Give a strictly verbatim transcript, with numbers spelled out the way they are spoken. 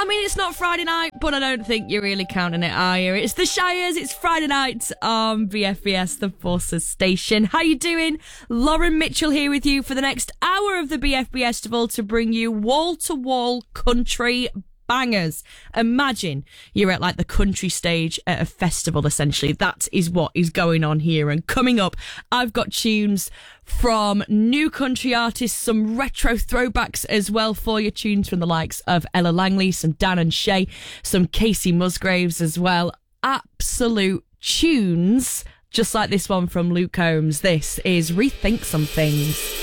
I mean, it's not Friday night, but I don't think you're really counting it, are you? It's the Shires, it's Friday night on B F B S, the Forces Station. How you doing? Lauren Mitchell here with you for the next hour of the B F B S Festival to bring you wall-to-wall country bangers. Imagine you're at like the country stage at a festival, essentially. That is what is going on here. And coming up, I've got tunes from new country artists, some retro throwbacks as well for you. Tunes from the likes of Ella Langley, some Dan and Shay, some Casey Musgraves as well. Absolute tunes, just like this one from Luke Combs. This is Rethink Some Things.